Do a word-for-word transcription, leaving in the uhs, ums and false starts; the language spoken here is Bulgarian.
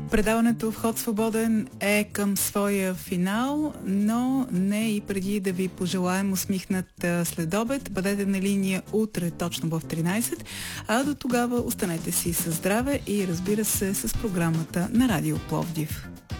Предаването Вход свободен е към своя финал, но не и преди да ви пожелаем усмихнат следобед. Бъдете на линия утре точно в тринайсет, а до тогава останете си със здраве и разбира се с програмата на Радио Пловдив.